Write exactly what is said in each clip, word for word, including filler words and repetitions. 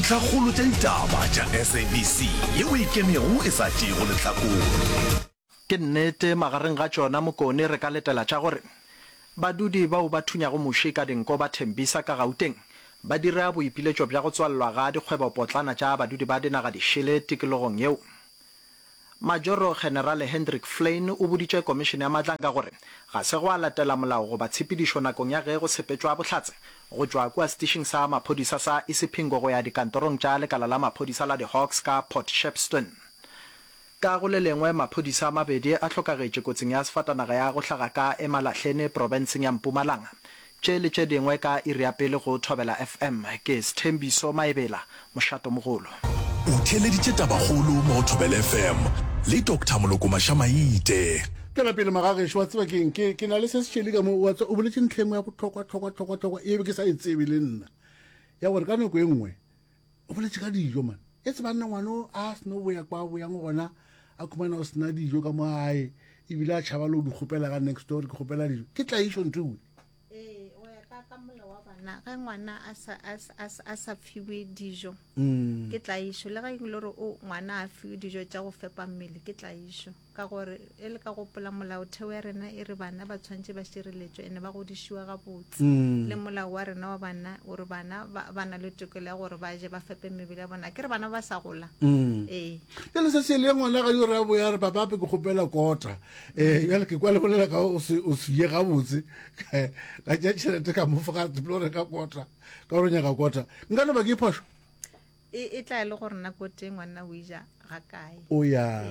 dintlhakgolo tša ditaba tša S A B C yeo e kemego e sa tšego lehlakore. Ke nnete magareng ga tšona Mokone re ka letela tša gore badudi bao ba thunyago moši ka dinko ba Thembisa ka Gauteng ba dira boipiletšo bja go tswallwa ga dikgwebo potlana tša badudi ba dinaga dišele tikologong yeo. Majoro General Hendrik Flynn o boditše komišene ya matla ka gore ga se go a latela molao go ba tshepedišo nakong ya ge go sepetšwa bohlatse go tšwa kwa station sa maphodisa sa Isipingo go ya dikantorong tša lekala la maphodisa la di-Hawks ka Port Shepstone. Ka go le lengwe maphodisa a mabedi a hlokagetše kotsing ya sefatanaga ya go hlaga ka Emalahleni provinseng ya Mpumalanga tše le tše dingwe ka iri ya pele go Thobela F M ke Sthembiso Maebela mošato mogolo. O theeleditše tabakgolo mo Thobela F M le Doctor Moloko Mashamaite. Ke la pele magagešo wa tseba keng ke ke na le se se tšhele ka mo wa tswa o boletse ntlhengwe ya go tlhokwa tlhokwa tlhokwa tlhokwa e be ke sa e tsebe le nna ya gore ka nako e nngwe o boletse ka dijo man e tseba nna ngwano a seno boya kwa boyang gona a khumana o sena dijo ka mo hae ebile a tšhaba le o di kgopela ka next door ke kgopela dijo ke tlaišo ntuwe eh o ya ka ka mola wa bana ga ngwana a sa a sa fiwe dijo ke tlaišo le ga e le gore o ngwana a fiwe dijo tša go fepa mmele ke tlaišo ka gore e le ka gopola molao theo ya rena e re bana ba tshwantse ba šireletšwe ene ba godišiwa ga botse le molao wa rena wa bana o re bana ba na le tokelo ya gore ba je ba fepe mebele ya bona ke re bana ba sa gola eh ke le se se le ngwana ga yo re bo ya re papa pe go gopela kota eh ya le ke kwa le bolela ka o se o se ye ga botse ka ja tšhelete ka mo fa diplore ka kota ka gore nya ga kota nka no ba ke phosho e e tla le gore nna ko teng ngwana o ija ga kae o ya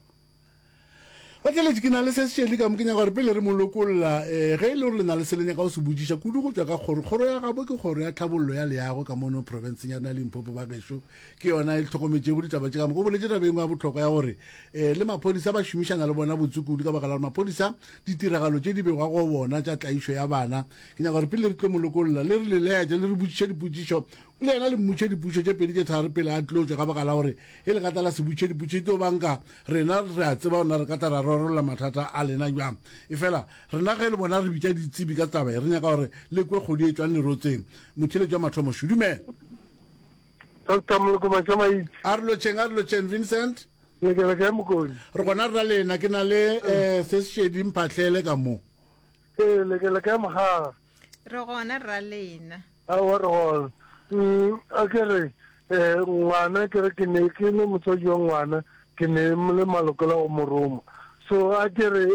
wa tšhelete ke na le se se tšhele ka mo ke nya gore pele re molokolola eh ge e le gore le na le selenya ka o se bodisa kudu go tšwa ka kgoro kgoro ya gabo ke kgoro ya tlhabollo ya leago ka mono provinseng ya na Limpopo ba gešo ke yona e tlhokometše go ditaba tša ka mo go boletse tabeng ya botlhokwa ya gore eh le maphodisa ba šomišana le bona botsukudi ka baka la maphodisa ditiragalo tše di begwa go bona tša tlaišo ya bana ke nya gore pele re tlo molokolola le re le leetse le re botšiše dipotšišo le yena le mmutše diputšo tše pedi tše tharo pele a tlotšwe ka baka la gore e le gata la se butše diputšo teo banka rena re a tseba ona re ka tara rorola mathata a lena jang e fela rena ge le bona re bitša ditsebi ka taba re nyaka gore le kwe kgodi e tswang lerotseng motheletšo wa mathomo šudume Doctor Moloko Mashamaite a re lotšheng a re lotšheng Vincent le ke le ka Mokone re gona re ra lena ke na le um se sešedi mphatlhele ka mo e le ke le ka Mogaga re gona ra lena a wa re gona a ke re ngwana ke re ke ne ke le motswadi wa ngwana ke ne le maloko la go moroma so a ke re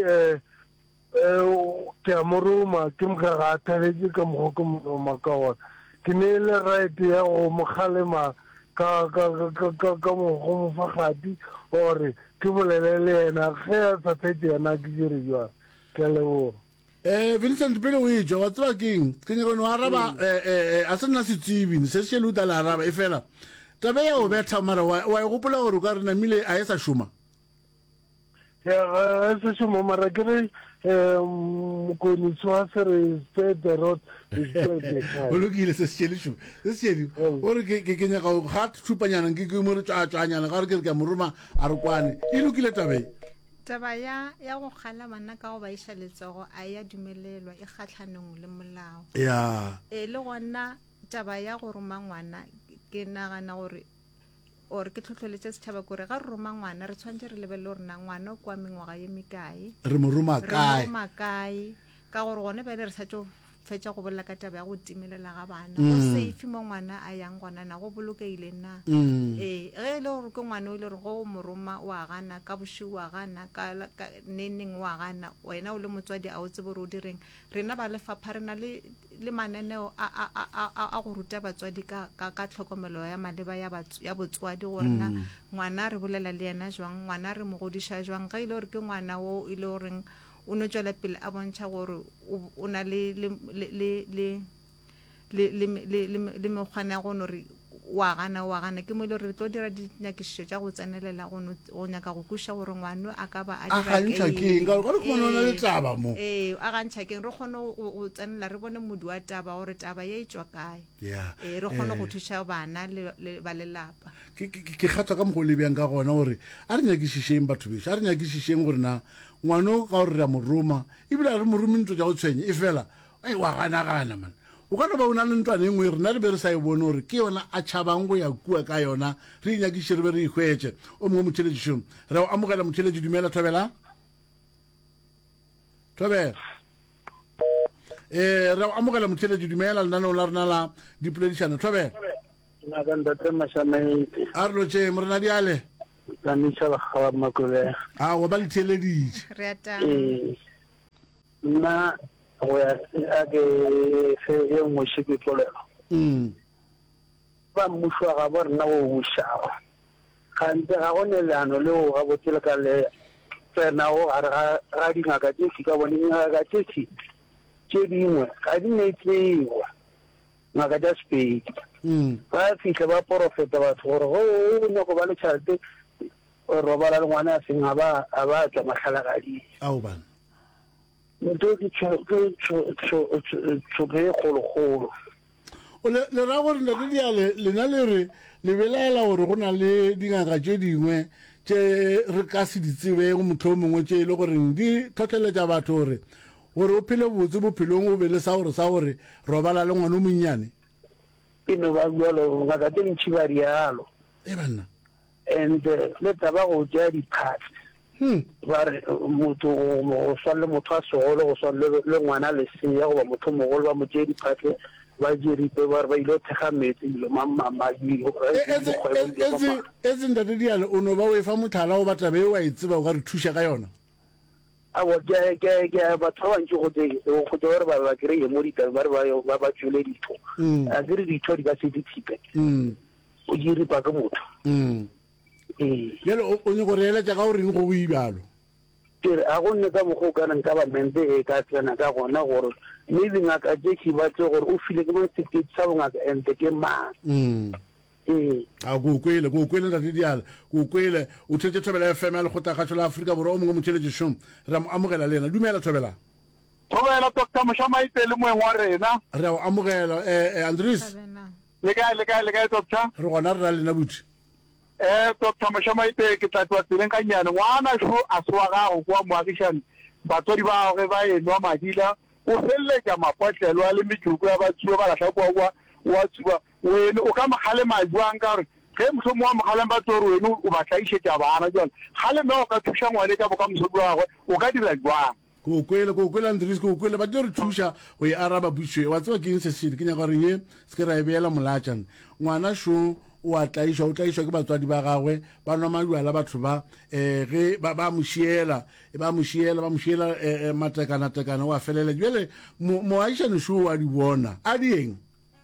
ke a moroma ke mogaga a thabetse ka mogo ke moroma ka ona ke ne le right ya go mogalema ka mogo mofagadi gore ke bolele le ena ge a sa phete yena ke dire jwang ke a leboga Eh Vincent pele o ijwa wa tswa keng ke nyaka no araba eh a se nna setsebi se se le utala araba e fela tabe ya o betha mara wa wa gopola gore ka rena mile a esa shuma ya a se shuma mara ke re um ko ni tswa se re spread the road is spread the car o lokile se se le shu se se le o re ke ke nyaka go hat tshupanyana ke ke mo re tsa tsanyana ga re ke ke moruma a re kwane e lokile tabe taba ya ya go kgala bana ka go ba iša letsogo a ya dumelelwa e kgatlhanong le molao ya e le gona taba ya go roma ngwana ke nagana gore or ke tlhotlheletse setšhaba kore ga re roma ngwana re tshwanetse re lebelele gore na ngwana o kwa mengwaga ye mekae re mo roma kae re roma kae ka gore gone pele re sa tšo fetša go bolela ka taba ya go timelela ga bana go safe mo ngwana a yang gona na go bolokeile na ee ge e le gore ke ngwana o ile gore go mo roma wa gana ka boši wa gana ka neneng wa gana wena o le motswadi a o tsebe gore o direng rena ba lefapha re na le mananeo a go ruta batswadi ka tlhokomelo ya maleba ya botswadi gore na ngwana re bolela le yena jwang ngwana re mo godiša jwang ge e le gore ke ngwana wo e le goreng o no tšwela pele a bontšha gore o na le mekgwana ya gone gore wa gana wa gana ke mo ile re tlo dira dinyakišišo tša go tsenelela go nyaka go kuša gore ngwano a ka ba a gantšha keng ka gore kgone o na le taba mo ee a gantšha keng re kgone go tsenela re bone modu wa taba gore taba ye e tswa kae ee re kgone go thuša bana le ba lelapa ke kgatswa ka mogo lebjang ka gona gore a re nyakišišeng batho bešo a re nyakišišeng gore na ngwano ka gore re a moroma ebile a re morome ntlo tša go tshwenye e fela wa ganagana man o ka no ba o na le ntwana e nngwe rena re be re sa e bone gore ke yona a tšhabang go ya kua ka yona re inyakiše re be re ikgwetse o mongwe motheletši šomo re o amogela motheletši dumela thobela thobela eh re o amogela motheletši dumela lenaneo la rena la dipoledišano thobela a re lotše morena diale a go ba letheleditše re ata nna go ya a ke fe e nngwe se ke tlolelo mm ba mmušwa ga bo rena go bušago gante ga go ne leano leo ga botsele ka le tsenago gare ga dingaka tse ka bone dingaka tse tse dingwe ga di ne tseiwa ngaka tša Sepedi ba fitlhe ba porofeta batho gore go nyako ba le tšhelete robala le ngwana a seng a ba tswa matlhalagadi ao bana ntho ke tšhoke e kgolokgolo le ra gore ntate diale lena le re le belaela gore go na le dingaka tše dingwe tše re ka se di tsebeng motho o mongwe tše e le goreng di tlhotlheletša batho gore gore o phele botse bophelong o be le sa gore sa gore robala le ngwana o monnyane e no ba bjalo ngaka tše ntšhi ba rialo e banna and le taba go tšea diphatsi ba re motho go swana le motho a segolo go swana le ngwana lesea goba motho mogolo ba mo tšea diphatsi ba jeripe ba re ba ile thega metsi dilo etse ntate diale o no ba o e fa motlhala o batla be wa e tseba o ka re thuša ka yona abo ke batho ba bantši go tse gore ba ba kry-e mo ditabe ba re ba tswele ditho a kere ditho di ka se di thipe o jeripa ke motho bjale o nyako re eletša ka goreng go boibalo kere a gonne ka mokgwa o kanang governmente e ka tsena ka gona gore maybe ngaka tše ke batse gore o file ke masekete sa bongaka ente ke mang a ko kwele ko kwele ntate diale ko kwele o thetse thobela F M ya lekgotlagatšo la Afrika Borwa o mongwe motheletši šomo re mo amogela le ena dumela thobela thobela doctor Moshamaite le moeng wa rena re o amogela eh Andries le kae le kae le kae doctor re gona re ra lena buti eh doctor Moshamaite ke tla tswa tseleng ka nyane ngwana sho a swa gago kwa moagišane batswadi ba gagwe ba enwa madila o felletša mapotlelo a le metšoko ya batsuba ba lahla kwa wa tsuba wena o ka mogale majwang ka gore ge mosomo wa mogale ba tsore wena o ba tlaišetša bana jalo gale mme o ka thuša ngwane ka boka mosomo wa gagwe o ka dira jwang ko kwele ko kwele Andries ko kwele ba tlo re thuša go e araba bušwe wa tseba ke eng se sele ke nyaka gore ye se ke ra e beela molatšane ngwana sho o a tlaišwa o tlaišwa ke batswadi ba gagwe ba nwa maduala batho ba um ge ba mošiela ba mošiela ba mošiela matekana-tekana o a felela jale moagišane sho o a di bona a di eng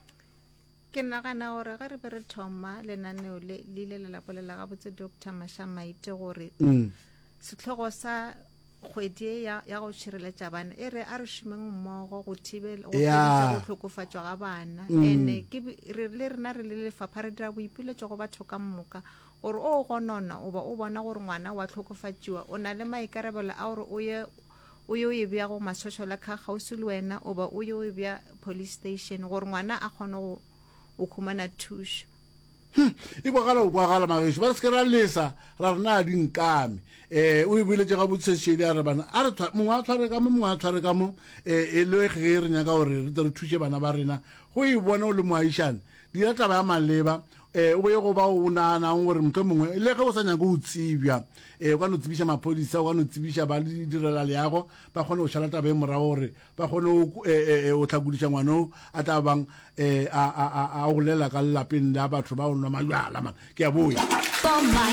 ke nagana gore ge re be re thoma lenaneo le ile le lapolela gabotse Doctor Moshamaite gore setlhogo sa kgwedi e ya go tšhireletša bana e re a re šomeng mmogo go thibela go tlhokofatšwa ga bana ande le rena re le lefapha re dira boipiletšo go batho ka moka gore o gonona o ba o bona gore ngwana wa tlhokofatšiwa o na le maikarabelo a gore o ye o yo e bea go masošola ka gausi le wena o ba o yo e bea police station gore ngwana a kgone go o khumana thušo e kwagala o kwagala magešo ba re se ke ra lesa ra re na a dinkame um o e boeletše ga botsešedi a re bana a re mongwe a tshware ka mo mongwe a tshware ka mo um e le ge re nyaka gore re tle re thuše bana ba rena go e bona o le moagišane dira taba ya maleba um o boye go ba o naanang gore motho mongwe le ge o sa nyaka o tsebja um o ka no tsebiša maphodisa o ka no tsebiša ba le direla leago ba kgone go šala taba e morago gore ba kgone o tlhakodiša ngwaneo a tla bang um a golela ka lelapeng la batho ba o nwa majala ke a boya